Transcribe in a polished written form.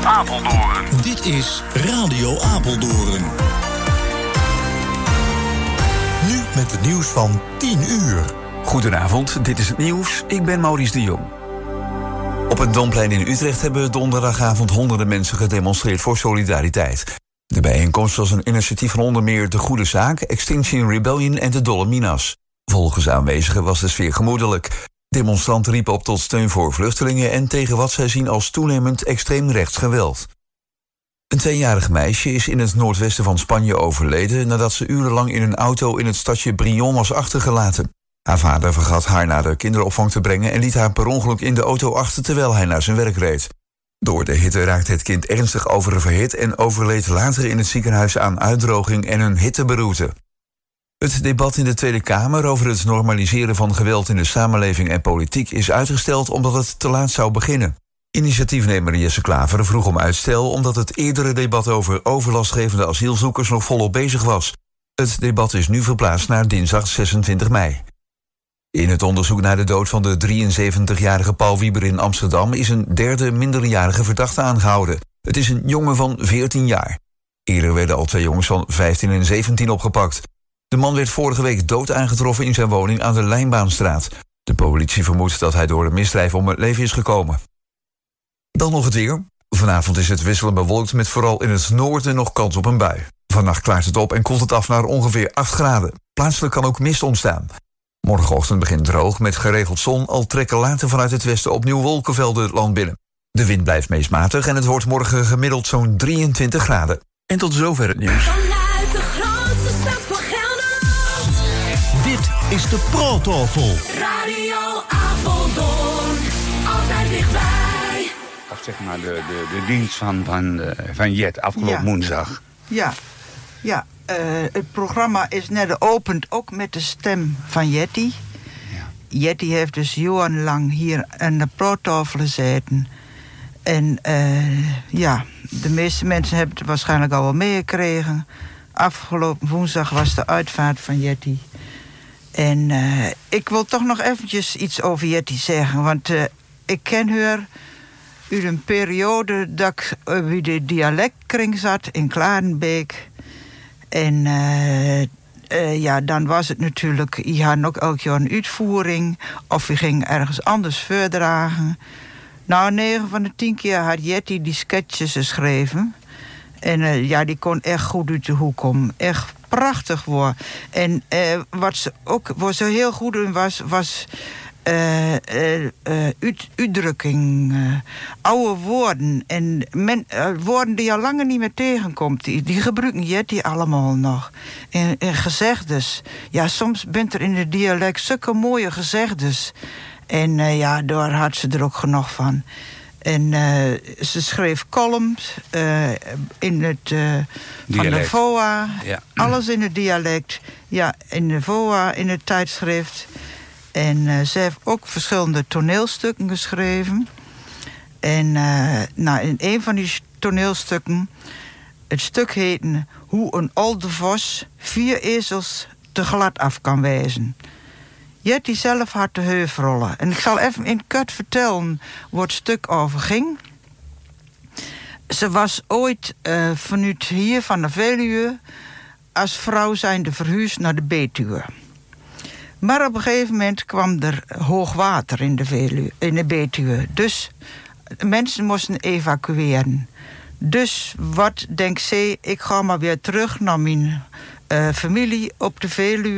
Apeldoorn. Dit is Radio Apeldoorn. Nu met het nieuws van 10 uur. Goedenavond, dit is het nieuws. Ik ben Maurice de Jong. Op het Domplein in Utrecht hebben donderdagavond honderden mensen gedemonstreerd voor solidariteit. De bijeenkomst was een initiatief van onder meer De Goede Zaak, Extinction Rebellion en de Dolominas. Volgens aanwezigen was de sfeer gemoedelijk. Demonstranten riepen op tot steun voor vluchtelingen en tegen wat zij zien als toenemend extreemrechts geweld. Een 2-jarig meisje is in het noordwesten van Spanje overleden nadat ze urenlang in een auto in het stadje Brion was achtergelaten. Haar vader vergat haar naar de kinderopvang te brengen en liet haar per ongeluk in de auto achter terwijl hij naar zijn werk reed. Door de hitte raakte het kind ernstig oververhit en overleed later in het ziekenhuis aan uitdroging en een hitteberoerte. Het debat in de Tweede Kamer over het normaliseren van geweld in de samenleving en politiek is uitgesteld omdat het te laat zou beginnen. Initiatiefnemer Jesse Klaver vroeg om uitstel omdat het eerdere debat over overlastgevende asielzoekers nog volop bezig was. Het debat is nu verplaatst naar dinsdag 26 mei. In het onderzoek naar de dood van de 73-jarige Paul Wieber in Amsterdam is een derde minderjarige verdachte aangehouden. Het is een jongen van 14 jaar. Eerder werden al 2 jongens van 15 en 17 opgepakt. De man werd vorige week dood aangetroffen in zijn woning aan de Lijnbaanstraat. De politie vermoedt dat hij door een misdrijf om het leven is gekomen. Dan nog het weer. Vanavond is het wisselend bewolkt met vooral in het noorden nog kans op een bui. Vannacht klaart het op en koelt het af naar ongeveer 8 graden. Plaatselijk kan ook mist ontstaan. Morgenochtend begint droog met geregeld zon, al trekken later vanuit het westen opnieuw wolkenvelden het land binnen. De wind blijft meest matig en het wordt morgen gemiddeld zo'n 23 graden. En tot zover het nieuws. Vanuit de grootste stad van Gelderland. Dit is de Protofel. Radio Apeldoorn, altijd dichtbij. Of zeg maar de dienst van Jet afgelopen woensdag. Ja. Het programma is net geopend ook met de stem van Jetty. Ja. Jetty heeft dus jarenlang hier aan de Protofel gezeten. En de meeste mensen hebben het waarschijnlijk al wel meegekregen. Afgelopen woensdag was de uitvaart van Jetty. En ik wil toch nog eventjes iets over Jetty zeggen. Want ik ken haar uit een periode dat ik bij de dialectkring zat in Klarenbeek. En dan was het natuurlijk, je had ook elk jaar een uitvoering. Of je ging ergens anders voordragen. Nou, 9 van de 10 keer had Jetty die sketches geschreven. En die kon echt goed uit de hoek komen. Echt prachtig worden. En wat ze heel goed in was uitdrukking, oude woorden. En woorden die je langer niet meer tegenkomt. Die gebruiken Jetty allemaal nog. En gezegdes. Ja, soms bent er in het dialect zulke mooie gezegdes. En daar had ze er ook genoeg van. En ze schreef columns in het van de VOA. Ja. Alles in het dialect. Ja, in de VOA, in het tijdschrift. En ze heeft ook verschillende toneelstukken geschreven. En in een van die toneelstukken, het stuk heette Hoe een oude vos 4 ezels te glad af kan wijzen. Jetty zelf had de heufrollen. En ik zal even in kort vertellen waar het stuk over ging. Ze was ooit vanuit hier van de Veluwe als vrouw zijnde verhuisd naar de Betuwe. Maar op een gegeven moment kwam er hoog water in de Betuwe. Dus mensen moesten evacueren. Dus wat denkt ze? Ik ga maar weer terug naar mijn familie op de Veluwe.